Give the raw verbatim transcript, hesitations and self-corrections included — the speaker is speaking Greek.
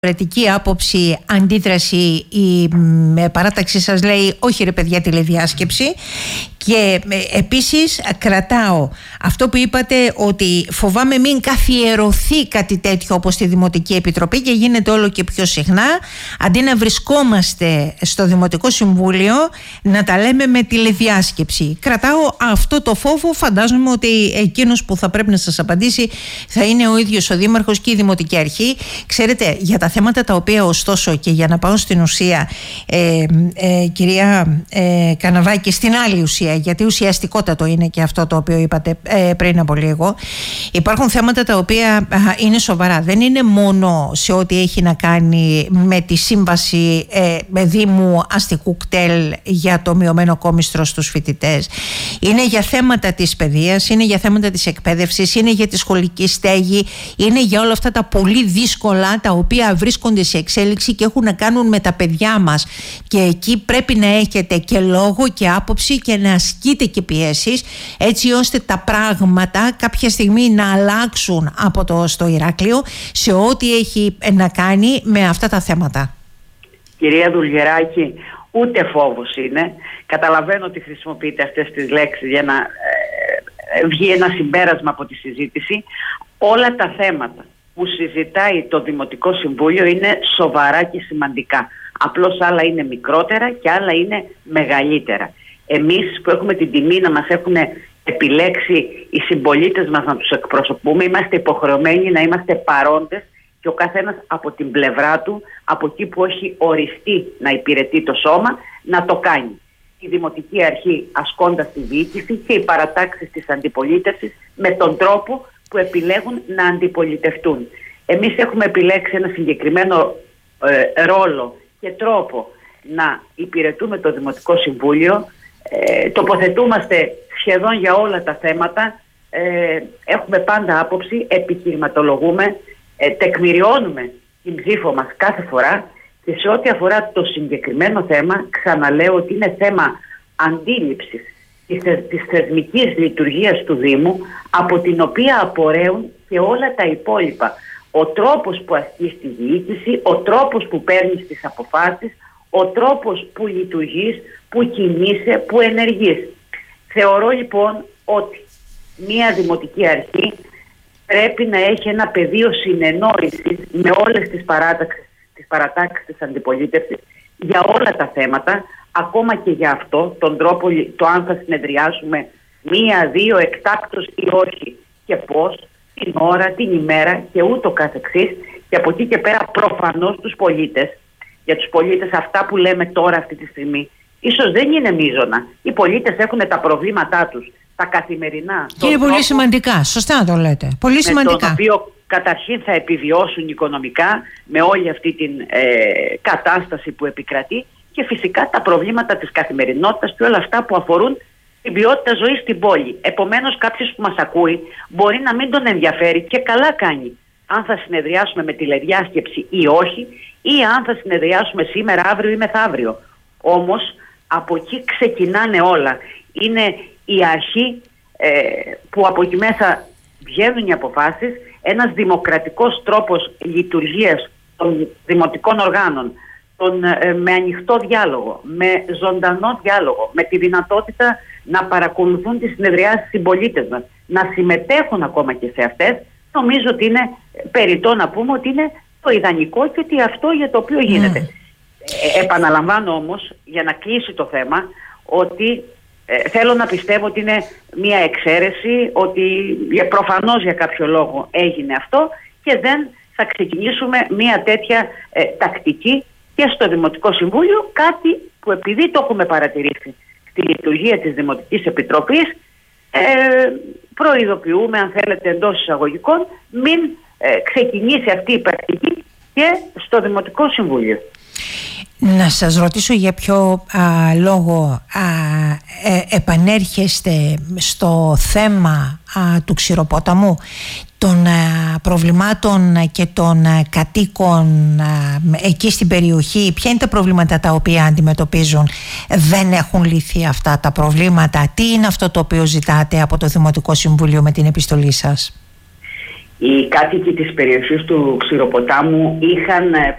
διαφορετική άποψη, αντίδραση, η παράταξη σας λέει όχι ρε παιδιά, τηλεδιάσκεψη. Και επίσης κρατάω αυτό που είπατε, ότι φοβάμαι μην καθιερωθεί κάτι τέτοιο όπως τη Δημοτική Επιτροπή και γίνεται όλο και πιο συχνά, αντί να βρισκόμαστε στο Δημοτικό Συμβούλιο να τα λέμε με τηλεδιάσκεψη. Κρατάω αυτό το φόβο. Φαντάζομαι ότι εκείνος που θα πρέπει να σας απαντήσει θα είναι ο ίδιος ο Δήμαρχος και η Δημοτική Αρχή. Ξέρετε, για τα θέματα τα οποία ωστόσο, και για να πάω στην ουσία, ε, ε, κυρία ε, Καναβάκη, στην άλλη ουσία, γιατί ουσιαστικότατο είναι και αυτό το οποίο είπατε ε, πριν από λίγο. Υπάρχουν θέματα τα οποία α, είναι σοβαρά. Δεν είναι μόνο σε ό,τι έχει να κάνει με τη σύμβαση ε, με Δήμου αστικού κτέλ για το μειωμένο κόμιστρο στους φοιτητές. Είναι για θέματα της παιδείας, είναι για θέματα της εκπαίδευσης, είναι για τη σχολική στέγη, είναι για όλα αυτά τα πολύ δύσκολα τα οποία βρίσκονται σε εξέλιξη και έχουν να κάνουν με τα παιδιά μας. Και εκεί πρέπει να έχετε και λόγο και άποψη και να ασκείτε και πιέσεις, έτσι ώστε τα πράγματα κάποια στιγμή να αλλάξουν από το στο Ηράκλειο σε ό,τι έχει να κάνει με αυτά τα θέματα. Κυρία Δουλγεράκη, ούτε φόβος είναι. Καταλαβαίνω ότι χρησιμοποιείτε αυτές τις λέξεις για να ε, βγει ένα συμπέρασμα από τη συζήτηση. Όλα τα θέματα που συζητάει το Δημοτικό Συμβούλιο είναι σοβαρά και σημαντικά. Απλώς άλλα είναι μικρότερα και άλλα είναι μεγαλύτερα. Εμείς που έχουμε την τιμή να μας έχουν επιλέξει οι συμπολίτες μας να τους εκπροσωπούμε, είμαστε υποχρεωμένοι να είμαστε παρόντες και ο καθένας από την πλευρά του, από εκεί που έχει οριστεί να υπηρετεί το σώμα, να το κάνει. Η Δημοτική Αρχή ασκώντας τη διοίκηση και οι παρατάξεις της αντιπολίτευσης με τον τρόπο που επιλέγουν να αντιπολιτευτούν. Εμείς έχουμε επιλέξει ένα συγκεκριμένο ε, ρόλο και τρόπο να υπηρετούμε το Δημοτικό Συμβούλιο. Ε, τοποθετούμαστε σχεδόν για όλα τα θέματα, ε, έχουμε πάντα άποψη, επιχειρηματολογούμε, ε, τεκμηριώνουμε την ψήφο μας κάθε φορά, και σε ό,τι αφορά το συγκεκριμένο θέμα, ξαναλέω ότι είναι θέμα αντίληψης της, της θεσμικής λειτουργίας του Δήμου, από την οποία απορρέουν και όλα τα υπόλοιπα. Ο τρόπος που ασκείς τη διοίκηση, ο τρόπος που παίρνεις τις αποφάσεις, ο τρόπος που λειτουργείς, που κινείσαι, που ενεργείς. Θεωρώ λοιπόν ότι μία Δημοτική Αρχή πρέπει να έχει ένα πεδίο συνεννόησης με όλες τις παράταξεις, τις παρατάξεις της αντιπολίτευσης για όλα τα θέματα, ακόμα και για αυτό, τον τρόπο, το αν θα συνεδριάσουμε μία, δύο, εκτάκτως ή όχι και πώς, την ώρα, την ημέρα και ούτω καθεξής. Και από εκεί και πέρα προφανώς τους πολίτες, για τους πολίτες αυτά που λέμε τώρα αυτή τη στιγμή ίσως δεν είναι μείζωνα. Οι πολίτες έχουν τα προβλήματά τους, τα καθημερινά. Και είναι πολύ σημαντικά, σωστά να το λέτε. Πολύ με σημαντικά. Τον οποίο καταρχήν θα επιβιώσουν οικονομικά με όλη αυτή την ε, κατάσταση που επικρατεί, και φυσικά τα προβλήματα της καθημερινότητας και όλα αυτά που αφορούν την ποιότητα ζωής στην πόλη. Επομένως, κάποιος που μας ακούει μπορεί να μην τον ενδιαφέρει, και καλά κάνει, αν θα συνεδριάσουμε με τηλεδιάσκεψη ή όχι, ή αν θα συνεδριάσουμε σήμερα, αύριο ή μεθαύριο. Όμως από εκεί ξεκινάνε όλα. Είναι η αρχή ε, που από εκεί μέσα βγαίνουν οι αποφάσεις, ένας δημοκρατικός τρόπος λειτουργίας των δημοτικών οργάνων, τον, ε, με ανοιχτό διάλογο, με ζωντανό διάλογο, με τη δυνατότητα να παρακολουθούν τις συνεδριάσεις συμπολίτες μας, να συμμετέχουν ακόμα και σε αυτές. Νομίζω ότι είναι περιττό να πούμε ότι είναι το ιδανικό και ότι αυτό για το οποίο γίνεται. Mm. Ε, επαναλαμβάνω όμως, για να κλείσει το θέμα, ότι ε, θέλω να πιστεύω ότι είναι μια εξαίρεση, ότι ε, προφανώς για κάποιο λόγο έγινε αυτό, και δεν θα ξεκινήσουμε μια τέτοια ε, τακτική και στο Δημοτικό Συμβούλιο, κάτι που επειδή το έχουμε παρατηρήσει στη λειτουργία της Δημοτικής Επιτροπής, ε, προειδοποιούμε, αν θέλετε εντός εισαγωγικών, μην ε, ξεκινήσει αυτή η πρακτική και στο Δημοτικό Συμβούλιο. Να σας ρωτήσω για ποιο α, λόγο α, ε, επανέρχεστε στο θέμα α, του Ξηροπόταμου, των α, προβλημάτων και των α, κατοίκων α, εκεί στην περιοχή. Ποια είναι τα προβλήματα τα οποία αντιμετωπίζουν? Δεν έχουν λυθεί αυτά τα προβλήματα? Τι είναι αυτό το οποίο ζητάτε από το Δημοτικό Συμβούλιο με την επιστολή σας? οι κάτοικοι της περιοχής του Ξηροποτάμου είχαν